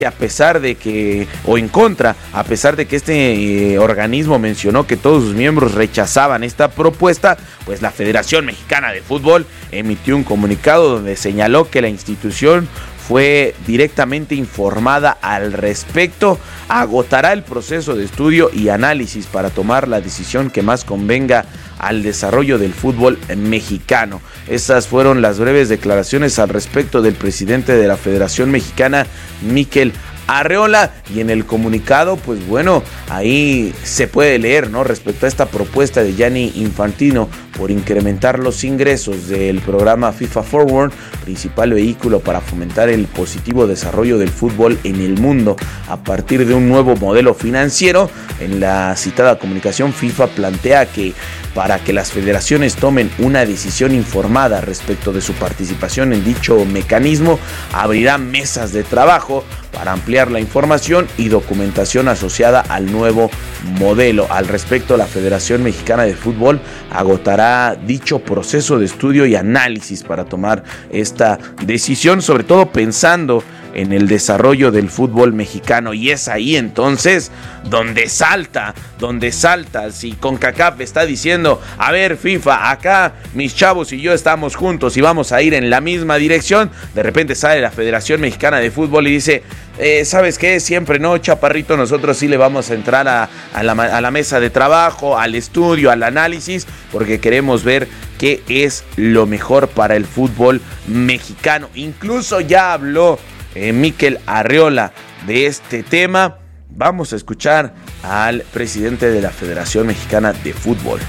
a pesar de que, o en contra, a pesar de que este organismo mencionó que todos sus miembros rechazaban esta propuesta, pues la Federación Mexicana de Fútbol emitió un comunicado donde señaló que la institución fue directamente informada al respecto, agotará el proceso de estudio y análisis para tomar la decisión que más convenga al desarrollo del fútbol mexicano. Estas fueron las breves declaraciones al respecto del presidente de la Federación Mexicana, Mikel Arreola, y en el comunicado, pues bueno, ahí se puede leer, ¿no?, respecto a esta propuesta de Gianni Infantino por incrementar los ingresos del programa FIFA Forward, principal vehículo para fomentar el positivo desarrollo del fútbol en el mundo a partir de un nuevo modelo financiero. En la citada comunicación, FIFA plantea que para que las federaciones tomen una decisión informada respecto de su participación en dicho mecanismo, abrirá mesas de trabajo para ampliar la información y documentación asociada al nuevo modelo. Al respecto, la Federación Mexicana de Fútbol agotará dicho proceso de estudio y análisis para tomar esta decisión, sobre todo pensando en el desarrollo del fútbol mexicano, y es ahí entonces donde salta, si CONCACAF está diciendo, a ver FIFA, acá mis chavos y yo estamos juntos y vamos a ir en la misma dirección, de repente sale la Federación Mexicana de Fútbol y dice, ¿sabes qué? Siempre no, chaparrito, nosotros sí le vamos a entrar a la mesa de trabajo, al estudio, al análisis, porque queremos ver qué es lo mejor para el fútbol mexicano. Incluso ya habló Mikel Arreola de este tema. Vamos a escuchar al presidente de la Federación Mexicana de Fútbol.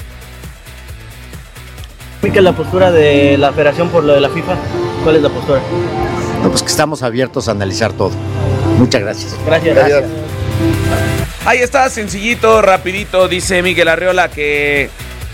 Mikel, la postura de la Federación por lo de la FIFA, ¿cuál es la postura? No, pues que estamos abiertos a analizar todo. Muchas gracias. Gracias. Ahí está, sencillito, rapidito, dice Mikel Arreola que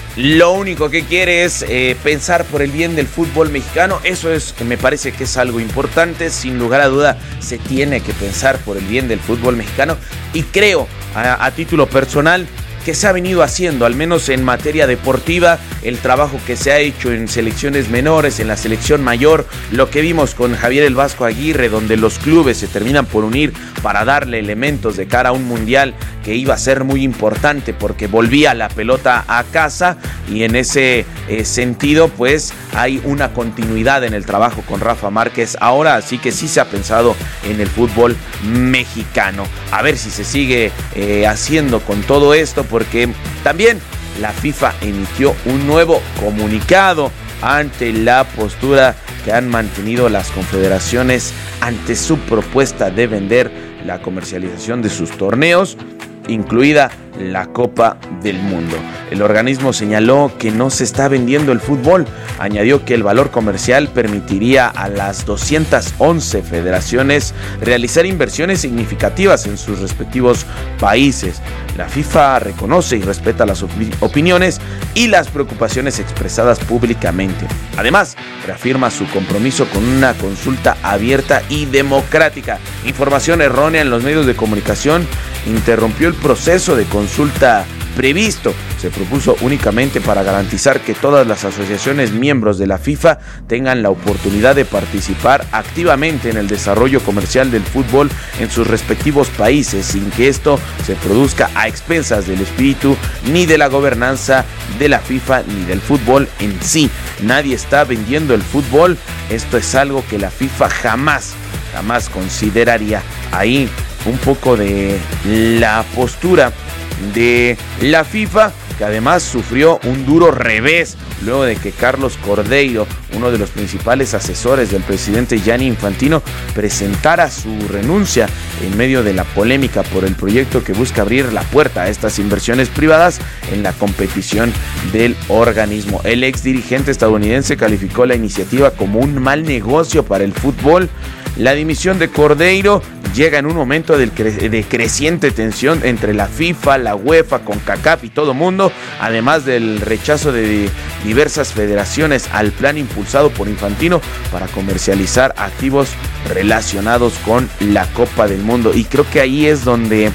lo único que quiere es pensar por el bien del fútbol mexicano. Eso me parece que es algo importante. Sin lugar a duda, se tiene que pensar por el bien del fútbol mexicano. Y creo, a título personal, que se ha venido haciendo, al menos en materia deportiva, el trabajo que se ha hecho en selecciones menores, en la selección mayor, lo que vimos con Javier el Vasco Aguirre, donde los clubes se terminan por unir para darle elementos de cara a un mundial que iba a ser muy importante porque volvía la pelota a casa, y en ese sentido pues hay una continuidad en el trabajo con Rafa Márquez ahora, así que sí se ha pensado en el fútbol mexicano. A ver si se sigue haciendo con todo esto, porque también la FIFA emitió un nuevo comunicado ante la postura que han mantenido las confederaciones ante su propuesta de vender la comercialización de sus torneos, incluida la Copa del Mundo. El organismo señaló que no se está vendiendo el fútbol. Añadió que el valor comercial permitiría a las 211 federaciones realizar inversiones significativas en sus respectivos países. La FIFA reconoce y respeta las opiniones y las preocupaciones expresadas públicamente. Además, reafirma su compromiso con una consulta abierta y democrática. Información errónea en los medios de comunicación interrumpió el proceso de consulta previsto. Se propuso únicamente para garantizar que todas las asociaciones miembros de la FIFA tengan la oportunidad de participar activamente en el desarrollo comercial del fútbol en sus respectivos países, sin que esto se produzca a expensas del espíritu ni de la gobernanza de la FIFA ni del fútbol en sí. Nadie está vendiendo el fútbol. Esto es algo que la FIFA jamás consideraría. Ahí un poco de la postura de la FIFA, que además sufrió un duro revés luego de que Carlos Cordeiro, uno de los principales asesores del presidente Gianni Infantino, presentara su renuncia en medio de la polémica por el proyecto que busca abrir la puerta a estas inversiones privadas en la competición del organismo. El ex dirigente estadounidense calificó la iniciativa como un mal negocio para el fútbol. La dimisión de Cordeiro llega en un momento de creciente tensión entre la FIFA, la UEFA, CONCACAF y todo mundo, además del rechazo de diversas federaciones al plan impulsado por Infantino para comercializar activos relacionados con la Copa del Mundo. Y creo que ahí es donde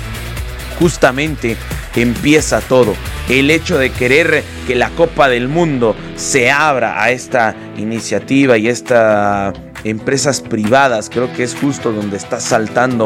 justamente empieza todo. El hecho de querer que la Copa del Mundo se abra a esta iniciativa y esta empresas privadas. Creo que es justo donde está saltando